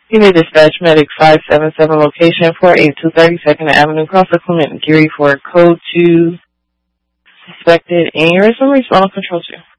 You may dispatch Medic 577 location 482 32nd Avenue, Crawford, Clement, Geary for code 2 suspected aneurysm. Respond control 2.